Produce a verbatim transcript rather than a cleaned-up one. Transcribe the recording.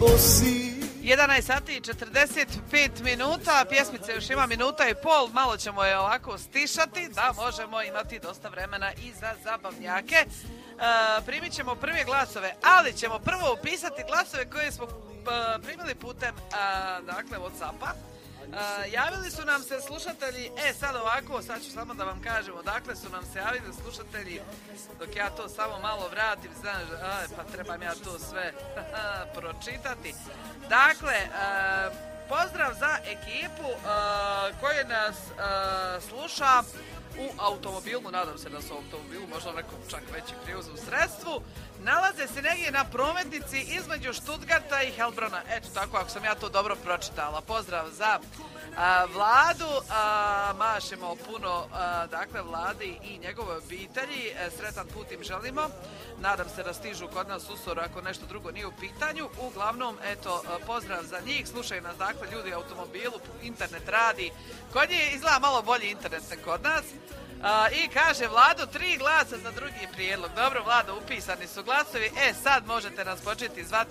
jedanaest sati i četrdeset pet minuta, pjesmice još ima minuta i pol, malo ćemo je ovako stišati, da možemo imati dosta vremena i za zabavnjake. E, primit ćemo prve glasove, ali ćemo prvo upisati glasove koje smo primili putem a, dakle Whatsappa. Uh, javili su nam se slušatelji, e sad ovako, sad ću samo da vam kažem odakle su nam se javili slušatelji, dok ja to samo malo vratim, znaš, a, pa trebam ja to sve pročitati. Dakle, uh, pozdrav za ekipu uh, koja nas uh, sluša u automobilu, nadam se da su u automobilu, možda nekom čak veći prijevoz u sredstvu, nalaze se negdje na prometnici između Stuttgarta i Heilbrona. Eto tako, ako sam ja to dobro pročitala. Pozdrav za a, Vladu, a, mašemo puno a, dakle Vladi i njegove obitelji, e, sretan put im želimo. Nadam se da stižu kod nas uskoro ako nešto drugo nije u pitanju. Uglavnom, eto, pozdrav za njih, slušaju nas dakle ljudi u automobilu, internet radi. Kod njih izgleda malo bolji internet nego kod nas. Uh, I kaže Vlado, tri glasa za drugi prijedlog. Dobro, Vlado, upisani su glasovi. E, sad možete nas početi zvati